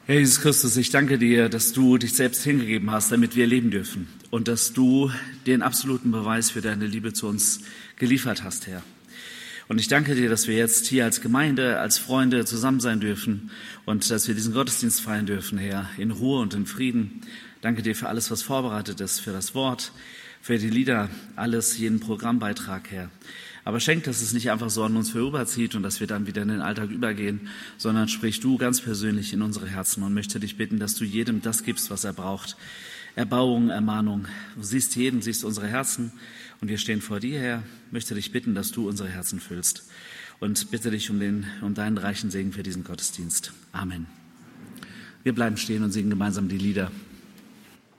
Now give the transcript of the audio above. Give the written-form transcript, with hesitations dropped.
Herr Jesus Christus, ich danke dir, dass du dich selbst hingegeben hast, damit wir leben dürfen und dass du den absoluten Beweis für deine Liebe zu uns geliefert hast, Herr. Und ich danke dir, dass wir jetzt hier als Gemeinde, als Freunde zusammen sein dürfen und dass wir diesen Gottesdienst feiern dürfen, Herr, in Ruhe und in Frieden. Danke dir für alles, was vorbereitet ist, für das Wort, für die Lieder, alles, jeden Programmbeitrag, Herr. Aber schenk, dass es nicht einfach so an uns vorüberzieht und dass wir dann wieder in den Alltag übergehen, sondern sprich du ganz persönlich in unsere Herzen und möchte dich bitten, dass du jedem das gibst, was er braucht. Erbauung, Ermahnung. Du siehst jeden, siehst unsere Herzen und wir stehen vor dir, Herr. Möchte dich bitten, dass du unsere Herzen füllst und bitte dich um deinen reichen Segen für diesen Gottesdienst. Amen. Wir bleiben stehen und singen gemeinsam die Lieder.